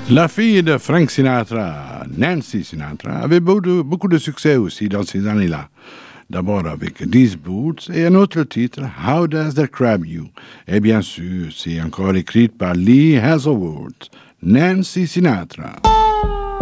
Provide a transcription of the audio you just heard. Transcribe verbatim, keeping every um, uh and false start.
La fille de Frank Sinatra, Nancy Sinatra, avait beaucoup de, beaucoup de succès aussi dans ces années-là. D'abord avec These Boots et un autre titre, How Does That Grab You? Et bien sûr, c'est encore écrite par Lee Hazelwood, Nancy Sinatra.